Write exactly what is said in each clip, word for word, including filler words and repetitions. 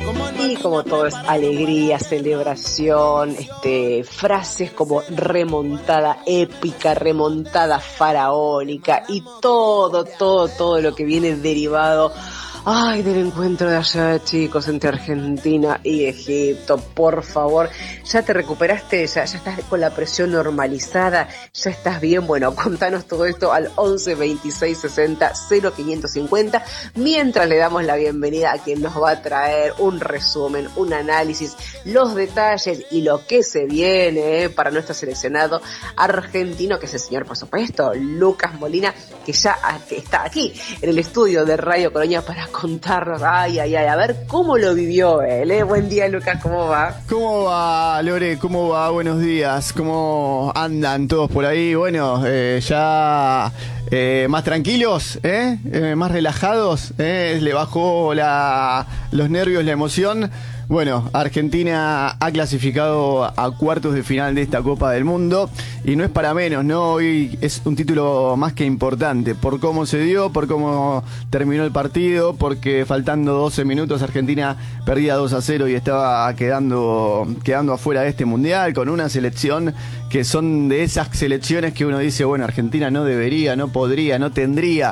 Y como todo es alegría, celebración, este, frases como remontada épica, remontada faraónica y todo, todo, todo lo que viene derivado, ay, del encuentro de ayer, chicos, entre Argentina y Egipto. Por favor, ¿ya te recuperaste? ¿Ya, ya estás con la presión normalizada? ¿Ya estás bien? Bueno, contanos todo esto al once veintiséis sesenta cero quinientos cincuenta, mientras le damos la bienvenida a quien nos va a traer un resumen, un análisis, los detalles y lo que se viene eh, para nuestro seleccionado argentino, que es el señor, por supuesto, Lucas Molina, que ya que está aquí en el estudio de Radio Colonia para contarnos, ay, ay, ay, a ver cómo lo vivió él, ¿eh? Buen día, Lucas, ¿cómo va? ¿Cómo va, Lore? ¿Cómo va? Buenos días. ¿Cómo andan todos por ahí? Bueno, eh, ya eh, más tranquilos, ¿eh? Eh, más relajados, ¿eh? Le bajó la, los nervios, la emoción. Bueno, Argentina ha clasificado a cuartos de final de esta Copa del Mundo y no es para menos, ¿no? Hoy es un título más que importante por cómo se dio, por cómo terminó el partido, porque faltando doce minutos Argentina perdía dos a cero y estaba quedando, quedando afuera de este Mundial con una selección que son de esas selecciones que uno dice, bueno, Argentina no debería, no podría, no tendría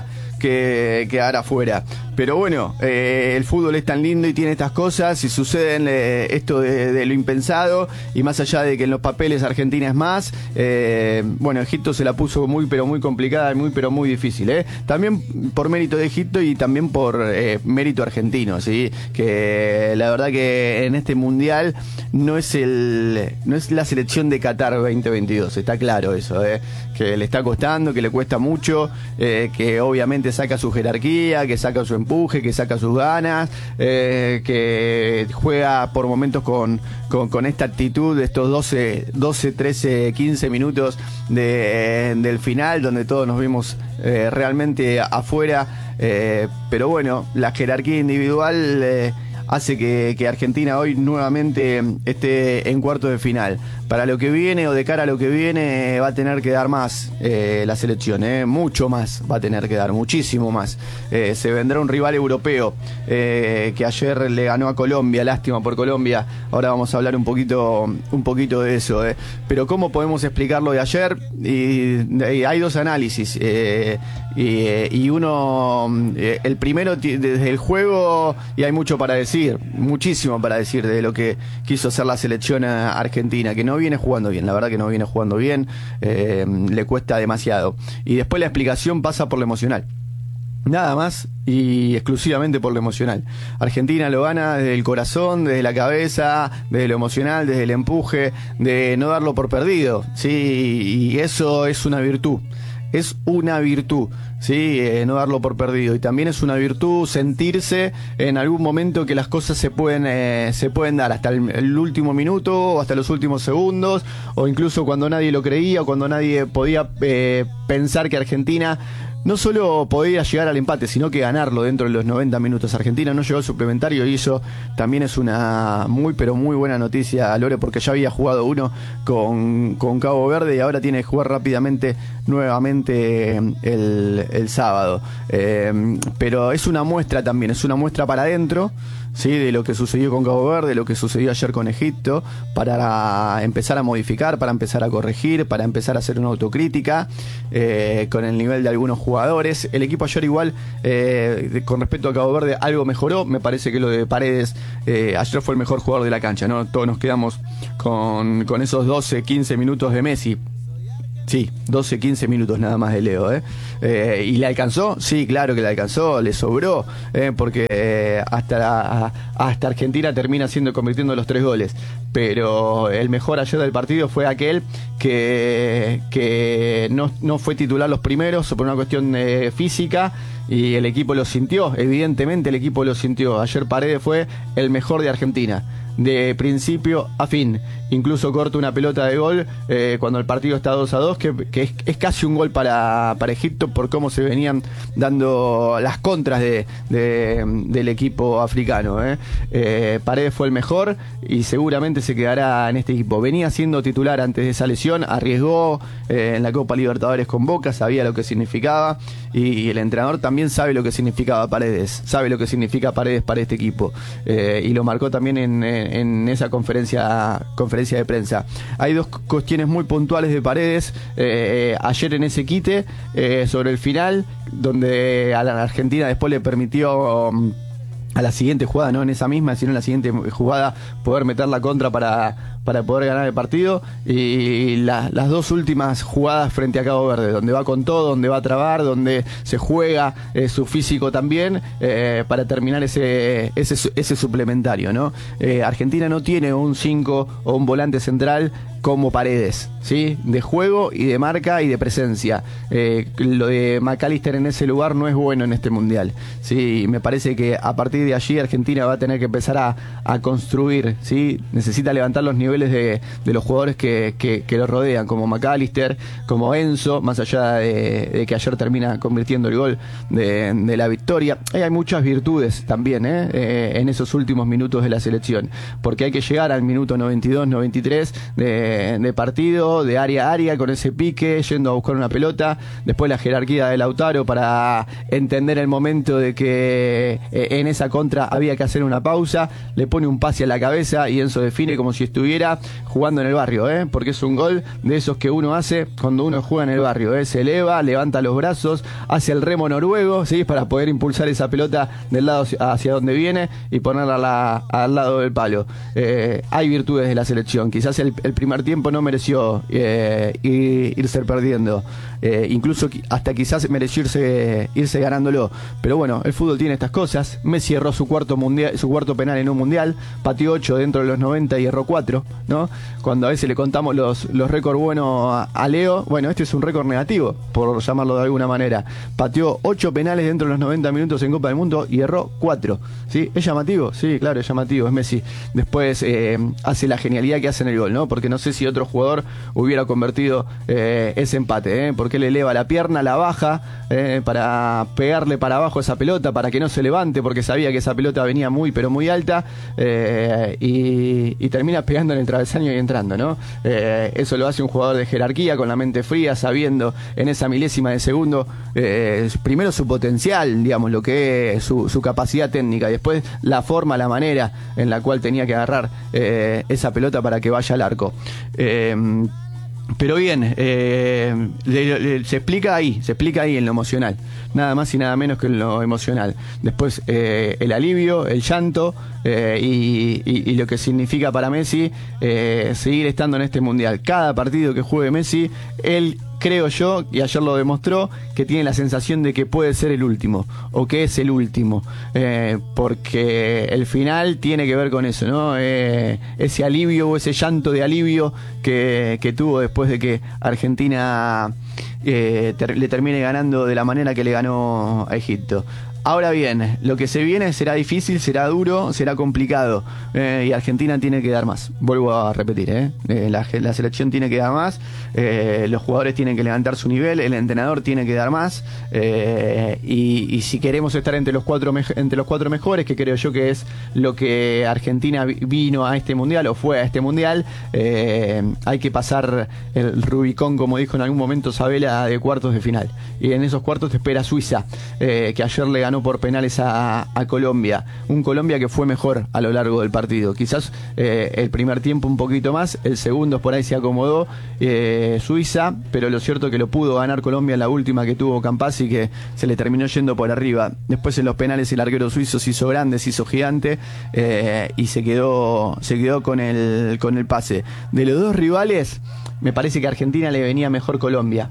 que quedar afuera. Pero bueno, eh, el fútbol es tan lindo y tiene estas cosas y suceden eh, esto de, de lo impensado, y más allá de que en los papeles Argentina es más, eh, bueno, Egipto se la puso muy pero muy complicada y muy pero muy difícil, ¿eh? También por mérito de Egipto y también por eh, mérito argentino, ¿sí? Que la verdad que en este Mundial no es el no es la selección de Qatar veinte veintidós, está claro eso, ¿eh? Que le está costando, que le cuesta mucho, eh, que obviamente saca su jerarquía, que saca su empuje, que saca sus ganas, eh, que juega por momentos con, con, con esta actitud de estos doce, doce, trece, quince minutos de, eh, del final, donde todos nos vimos eh, realmente afuera, eh, pero bueno, la jerarquía individual eh, hace que, que Argentina hoy nuevamente esté en cuartos de final. Para lo que viene o de cara a lo que viene va a tener que dar más eh, la selección, eh, mucho más va a tener que dar, muchísimo más. Eh, se vendrá un rival europeo eh, que ayer le ganó a Colombia, lástima por Colombia. Ahora vamos a hablar un poquito, un poquito de eso. Eh. Pero ¿cómo podemos explicar lo de ayer? Y, y hay dos análisis eh, y, y uno, eh, el primero desde el juego, y hay mucho para decir, muchísimo para decir de lo que quiso hacer la selección argentina, que no viene jugando bien, la verdad que no viene jugando bien, eh, le cuesta demasiado. Y después la explicación pasa por lo emocional. Nada más y exclusivamente por lo emocional. Argentina lo gana desde el corazón, desde la cabeza, desde lo emocional, desde el empuje, de no darlo por perdido, ¿sí? Y eso es una virtud. Es una virtud, ¿sí? Eh, no darlo por perdido. Y también es una virtud sentirse en algún momento que las cosas se pueden eh, se pueden dar hasta el, el último minuto, o hasta los últimos segundos, o incluso cuando nadie lo creía, o cuando nadie podía eh, pensar que Argentina no solo podía llegar al empate, sino que ganarlo dentro de los noventa minutos. Argentina no llegó al suplementario y eso también es una muy pero muy buena noticia, Lore, porque ya había jugado uno con, con Cabo Verde y ahora tiene que jugar rápidamente nuevamente el, el sábado. Eh, pero es una muestra también, es una muestra para adentro, ¿sí? De lo que sucedió con Cabo Verde, de lo que sucedió ayer con Egipto, para empezar a modificar, para empezar a corregir, para empezar a hacer una autocrítica eh, con el nivel de algunos jugadores. El equipo ayer igual, eh, con respecto a Cabo Verde, algo mejoró. Me parece que lo de Paredes eh, ayer fue el mejor jugador de la cancha, ¿no? Todos nos quedamos con, con esos doce, quince minutos de Messi. Sí, doce, quince minutos nada más de Leo, ¿eh? Eh, ¿Y le alcanzó? Sí, claro que le alcanzó, le sobró, ¿eh? Porque eh, hasta, la, hasta Argentina termina siendo convirtiendo los tres goles. Pero el mejor ayer del partido fue aquel que, que no, no fue titular los primeros por una cuestión eh, física, y el equipo lo sintió, evidentemente el equipo lo sintió. Ayer Paredes fue el mejor de Argentina. de principio a fin. Incluso corta una pelota de gol eh, cuando el partido está dos a dos, que, que es, es casi un gol para, para Egipto por cómo se venían dando las contras de, de, del equipo africano. ¿eh? Eh, Paredes fue el mejor y seguramente se quedará en este equipo. Venía siendo titular antes de esa lesión, arriesgó eh, en la Copa Libertadores con Boca, sabía lo que significaba y, y el entrenador también sabe lo que significaba Paredes, sabe lo que significa Paredes para este equipo eh, y lo marcó también en, en, en esa conferencia, conferencia de prensa. Hay dos cuestiones muy puntuales de Paredes eh, ayer en ese quite eh, sobre el final, donde a la Argentina después le permitió um, a la siguiente jugada, no en esa misma, sino en la siguiente jugada, poder meter la contra para, para poder ganar el partido. Y la, las dos últimas jugadas frente a Cabo Verde, donde va con todo, donde va a trabar, donde se juega eh, su físico también, eh, para terminar ese, ese, ese suplementario, ¿no? Eh, Argentina no tiene un cinco o un volante central como Paredes, ¿sí? De juego y de marca y de presencia. Eh, lo de McAllister en ese lugar no es bueno en este mundial, ¿sí? Me parece que a partir de allí Argentina va a tener que empezar a, a construir, ¿sí? Necesita levantar los niveles de, de los jugadores que, que, que lo rodean, como McAllister, como Enzo, más allá de, de que ayer termina convirtiendo el gol de, de la victoria. Eh, hay muchas virtudes también ¿eh? Eh, en esos últimos minutos de la selección, porque hay que llegar al minuto noventa y dos, noventa y tres de de partido, de área a área, con ese pique, yendo a buscar una pelota, después la jerarquía de Lautaro para entender el momento de que eh, en esa contra había que hacer una pausa, le pone un pase a la cabeza y Enzo define como si estuviera jugando en el barrio, ¿eh? porque es un gol de esos que uno hace cuando uno juega en el barrio, ¿eh? se eleva, levanta los brazos, hace el remo noruego, ¿sí? para poder impulsar esa pelota del lado hacia donde viene y ponerla la, al lado del palo. Eh, hay virtudes de la selección, quizás el, el primer tiempo no mereció eh, irse perdiendo, eh, incluso hasta quizás mereció irse, irse ganándolo, pero bueno, el fútbol tiene estas cosas. Messi erró su cuarto mundial, su cuarto penal en un mundial, pateó ocho dentro de los noventa y erró cuatro, ¿no? Cuando a veces le contamos los, los récords buenos a, a Leo, bueno, este es un récord negativo, por llamarlo de alguna manera. Pateó ocho penales dentro de los noventa minutos en Copa del Mundo y erró cuatro, ¿sí? ¿Es llamativo? Sí, claro, es llamativo, es Messi. Después eh, hace la genialidad que hace en el gol, ¿no? Porque no sé si otro jugador hubiera convertido eh, ese empate, ¿eh? porque él eleva la pierna, la baja eh, para pegarle para abajo esa pelota, para que no se levante, porque sabía que esa pelota venía muy pero muy alta eh, y, y termina pegando en el travesaño y entrando, ¿no? Eh, eso lo hace un jugador de jerarquía, con la mente fría, sabiendo en esa milésima de segundo eh, primero su potencial, digamos, lo que es su, su capacidad técnica, y después la forma, la manera en la cual tenía que agarrar eh, esa pelota para que vaya al arco. Eh, pero bien, eh, le, le, se explica ahí, se explica ahí en lo emocional, nada más y nada menos que en lo emocional. Después eh, el alivio, el llanto eh, y, y, y lo que significa para Messi eh, seguir estando en este mundial. Cada partido que juegue Messi, él, creo yo, y ayer lo demostró, que tiene la sensación de que puede ser el último, o que es el último, eh, porque el final tiene que ver con eso, ¿no? Eh, ese alivio o ese llanto de alivio que, que tuvo después de que Argentina eh, ter, le termine ganando de la manera que le ganó a Egipto. Ahora bien, lo que se viene será difícil, será duro, será complicado, eh, y Argentina tiene que dar más. Vuelvo a repetir, ¿eh? Eh, la, la selección tiene que dar más, eh, los jugadores tienen que levantar su nivel, el entrenador tiene que dar más, eh, y, y si queremos estar entre los cuatro entre los cuatro mejores, que creo yo que es lo que Argentina vino a este mundial o fue a este mundial, eh, hay que pasar el Rubicón, como dijo en algún momento Sabela, de cuartos de final. Y en esos cuartos te espera Suiza, eh, que ayer le ganó por penales a, a Colombia, un Colombia que fue mejor a lo largo del partido, quizás eh, el primer tiempo un poquito más, el segundo por ahí se acomodó eh, Suiza, pero lo cierto es que lo pudo ganar Colombia en la última que tuvo Campazzi, que se le terminó yendo por arriba. Después en los penales el arquero suizo se hizo grande, se hizo gigante eh, y se quedó se quedó con el con el pase. De los dos rivales, me parece que a Argentina le venía mejor Colombia,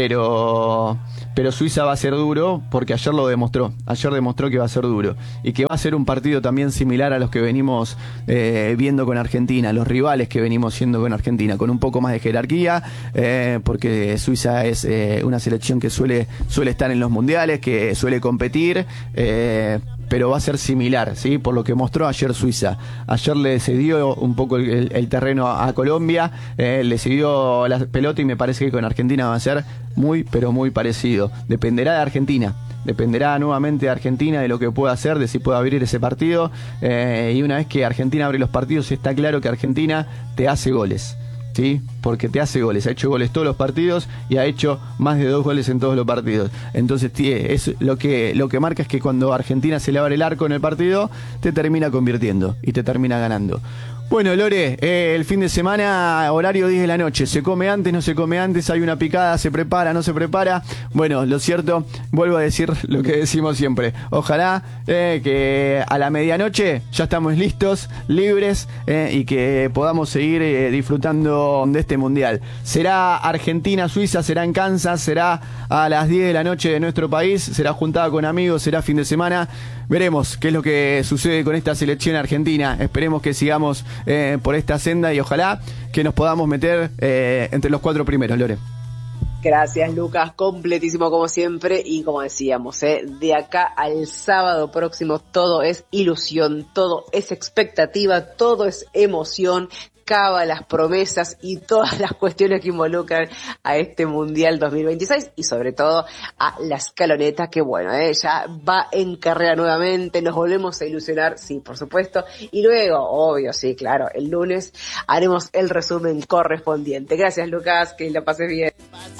pero pero Suiza va a ser duro, porque ayer lo demostró, ayer demostró que va a ser duro, y que va a ser un partido también similar a los que venimos eh, viendo con Argentina, los rivales que venimos siendo con Argentina, con un poco más de jerarquía, eh, porque Suiza es eh, una selección que suele, suele estar en los mundiales, que suele competir, eh, pero va a ser similar, ¿sí? Por lo que mostró ayer Suiza. Ayer le cedió un poco el, el, el terreno a Colombia, eh, le cedió la pelota y me parece que con Argentina va a ser muy, pero muy parecido. Dependerá de Argentina. Dependerá nuevamente de Argentina, de lo que pueda hacer, de si puede abrir ese partido. Eh, y una vez que Argentina abre los partidos, está claro que Argentina te hace goles, ¿sí? Porque te hace goles. Ha hecho goles todos los partidos y ha hecho más de dos goles en todos los partidos. Entonces, es lo que, lo que marca es que cuando Argentina se le abre el arco en el partido, te termina convirtiendo y te termina ganando. Bueno, Lore, eh, el fin de semana, horario diez de la noche, ¿se come antes, no se come antes? ¿Hay una picada, se prepara, no se prepara? Bueno, lo cierto, vuelvo a decir lo que decimos siempre, ojalá eh, que a la medianoche ya estamos listos, libres, eh, y que podamos seguir eh, disfrutando de este mundial. ¿Será Argentina-Suiza? ¿Será en Kansas? ¿Será a las diez de la noche de nuestro país? ¿Será juntada con amigos? ¿Será fin de semana? Veremos qué es lo que sucede con esta selección argentina. Esperemos que sigamos eh, por esta senda y ojalá que nos podamos meter eh, entre los cuatro primeros, Lore. Gracias, Lucas, completísimo como siempre, y como decíamos, ¿eh? de acá al sábado próximo todo es ilusión, todo es expectativa, todo es emoción, cábalas, promesas y todas las cuestiones que involucran a este Mundial dos mil veintiséis y sobre todo a la escaloneta que bueno, eh, ya va en carrera nuevamente, nos volvemos a ilusionar, sí, por supuesto, y luego, obvio, sí, claro, el lunes haremos el resumen correspondiente. Gracias, Lucas, que la pases bien.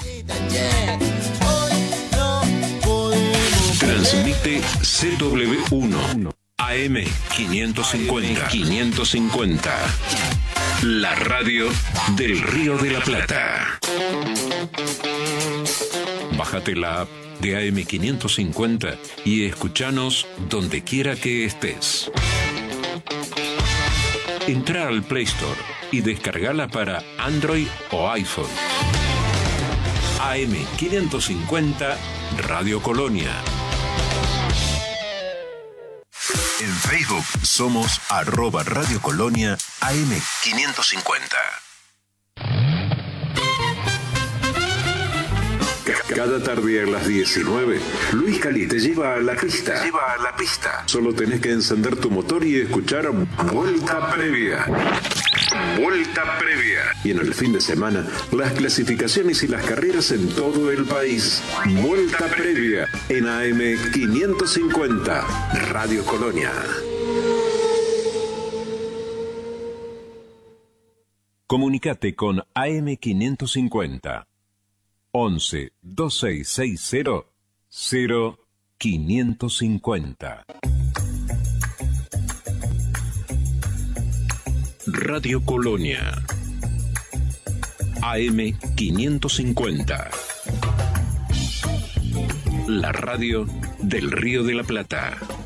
Transmite C W uno A M quinientos cincuenta. quinientos cincuenta. La radio del Río de la Plata. Bájate la app de A M quinientos cincuenta y escúchanos donde quiera que estés. Entra al Play Store y descargala para Android o iPhone. A M quinientos cincuenta Radio Colonia. En Facebook somos arroba Radio Colonia A M quinientos cincuenta. Cada tarde a las diecinueve, Luis Cali te lleva a la pista. Lleva a la pista. Solo tenés que encender tu motor y escuchar Vuelta Previa. Vuelta Previa. Y en el fin de semana, las clasificaciones y las carreras en todo el país. Vuelta Previa en A M quinientos cincuenta Radio Colonia. Comunicate con A M quinientos cincuenta. once, veintiséis sesenta, cero quinientos cincuenta. Radio Colonia. A M quinientos cincuenta. La radio del Río de la Plata.